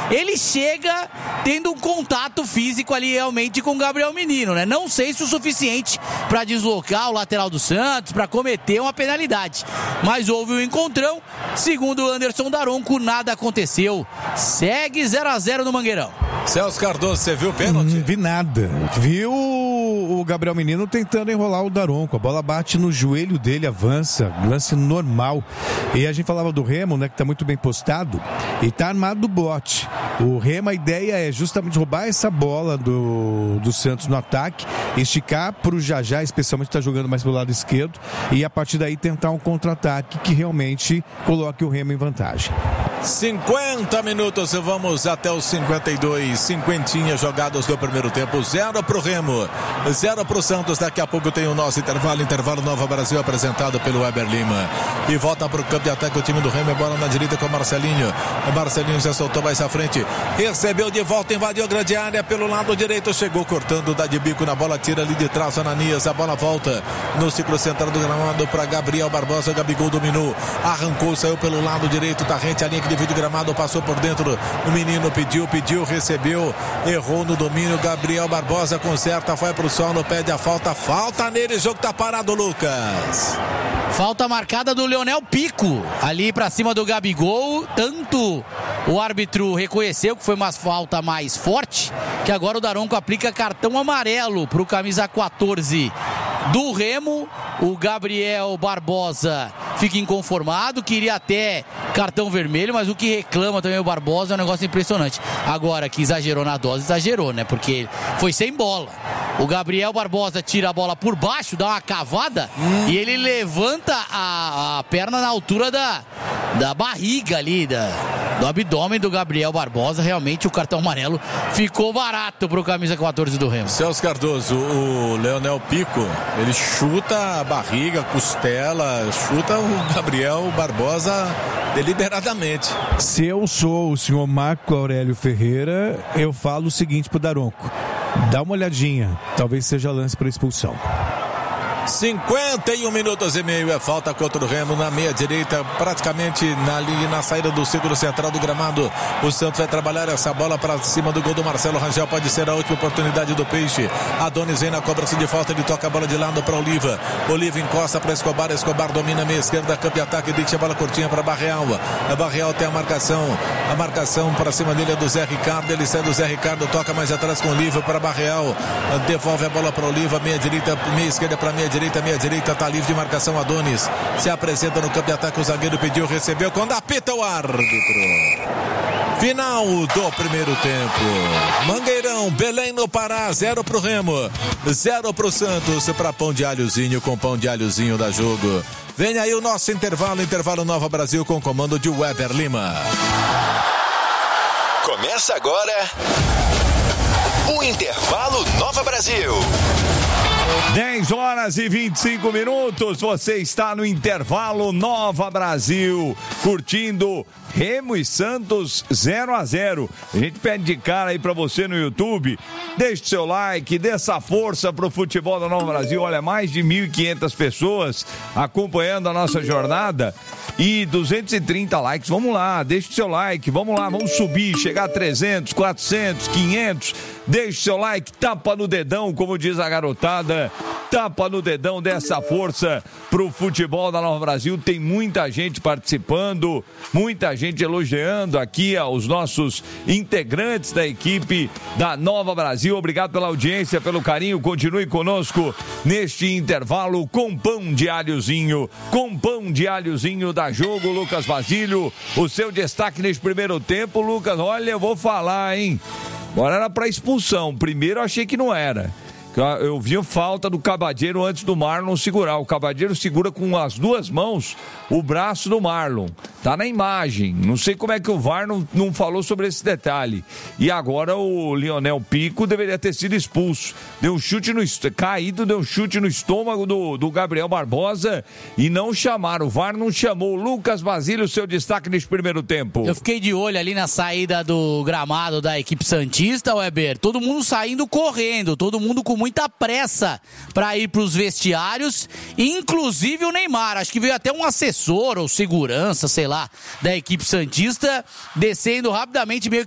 ele chega tendo um contato físico ali realmente com o Gabriel Menino, né? Não sei se o suficiente para deslocar o lateral do Santos, para cometer uma penalidade, mas houve um encontrão. Segundo o Anderson Daronco, nada aconteceu. Segue 0-0 no Mangueirão. Celso Cardoso, você viu o pênalti? Não vi nada. Viu o Gabriel Menino tentando enrolar o Daronco. A bola bate no joelho dele, avança. Lance normal. E a gente falava do Remo, né, que tá muito bem postado. E tá armado do bote. O Remo, a ideia é justamente roubar essa bola do Santos no ataque, esticar pro Jajá, especialmente que tá jogando mais pro lado esquerdo, e a partir daí tentar um contra-ataque que realmente coloque o Remo em vantagem. 50 minutos, vamos até os 52, cinquentinha jogados do primeiro tempo, 0 pro Remo, 0 pro Santos. Daqui a pouco tem o nosso intervalo Nova Brasil, apresentado pelo Weber Lima, e volta pro campo de ataque o time do Remo. Bola na direita com o Marcelinho já soltou mais à frente, recebeu de volta, invadiu a grande área pelo lado direito, chegou cortando, dá de bico na bola, tira ali de trás Ananias, a bola volta no ciclo central do gramado para Gabriel Barbosa. Gabigol dominou, arrancou, saiu pelo lado direito, tá rente a linha que divide o gramado, passou por dentro, o menino pediu, recebeu, errou no domínio. Gabriel Barbosa conserta, vai pro solo, pede a falta nele, o jogo tá parado, Lucas. Falta marcada do Leonel Pico, ali pra cima do Gabigol. Tanto o árbitro reconheceu que foi uma falta mais forte, que agora o Daronco aplica cartão amarelo pro camisa 14 do Remo. O Gabriel Barbosa fica inconformado, queria até cartão vermelho, mas o que reclama também o Barbosa é um negócio impressionante. Agora que exagerou na dose, exagerou, né? Porque foi sem bola. O Gabriel Barbosa tira a bola por baixo, dá uma cavada e ele levanta a perna na altura da barriga ali, do abdômen do Gabriel Barbosa. Realmente o cartão amarelo ficou barato pro camisa 14 do Remo. Celso Cardoso, o Leonel Pico, ele chuta a barriga, costela, chuta o Gabriel Barbosa deliberadamente. Se eu sou o senhor Marco Aurélio Ferreira, eu falo o seguinte pro Daronco: dá uma olhadinha, talvez seja lance para expulsão. 51 minutos e meio, é falta contra o Remo na meia direita, praticamente na saída do círculo central do gramado. O Santos vai trabalhar essa bola para cima do gol do Marcelo Rangel, pode ser a última oportunidade do Peixe. Adonis vem na cobrança de falta, ele toca a bola de lado para Oliva encosta para Escobar domina a meia esquerda, campo de ataque, deixa a bola curtinha para Barreal. A Barreal tem a marcação para cima dele é do Zé Ricardo, ele sai do Zé Ricardo, toca mais atrás com Oliva para Barreal, devolve a bola para Oliva, meia direita, meia esquerda para meia direita, tá livre de marcação. Adonis se apresenta no campo de ataque, o zagueiro pediu, recebeu, quando apita o árbitro. Final do primeiro tempo. Mangueirão, Belém no Pará, 0 pro Remo, 0 pro Santos, para Pão de Alhozinho, com Pão de Alhozinho da Jogo. Vem aí o nosso intervalo Nova Brasil, com comando de Weber Lima. Começa agora o intervalo Nova Brasil. 10 horas e 25 minutos, você está no intervalo Nova Brasil, curtindo Remo e Santos 0-0. A gente pede de cara aí pra você no YouTube, deixe seu like, dê essa força pro futebol da Nova Brasil. Olha, mais de 1.500 pessoas acompanhando a nossa jornada e 230 likes. Vamos lá, deixe seu like, vamos lá, vamos subir, chegar a 300, 400, 500. Deixe seu like, tapa no dedão, como diz a garotada, tapa no dedão, dessa força pro futebol da Nova Brasil. Tem muita gente participando, muita gente elogiando aqui os nossos integrantes da equipe da Nova Brasil. Obrigado pela audiência, pelo carinho. Continue conosco neste intervalo com Pão de Alhozinho, da Jogo. Lucas Basílio, o seu destaque neste primeiro tempo. Lucas, olha, eu vou falar, hein? Agora era para expulsão. Primeiro eu achei que não era. Eu vi falta do Cabadeiro antes do Marlon segurar. O Cabadeiro segura com as duas mãos o braço do Marlon. Tá na imagem. Não sei como é que o VAR não falou sobre esse detalhe. E agora o Leonel Pico deveria ter sido expulso. Deu um chute deu um chute no estômago do Gabriel Barbosa e não chamaram. O VAR não chamou. Lucas Basílio, seu destaque nesse primeiro tempo. Eu fiquei de olho ali na saída do gramado da equipe santista, Weber. Todo mundo saindo correndo, todo mundo com muita pressa para ir para os vestiários, inclusive o Neymar. Acho que veio até um assessor ou segurança, sei lá, da equipe santista, descendo rapidamente, meio